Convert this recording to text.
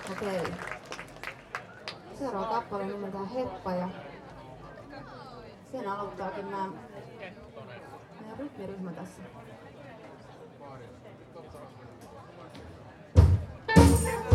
Okei. Seuraava kappale nimeltään Heppa ja sen aloittaakin meidän rytmiryhmä tässä.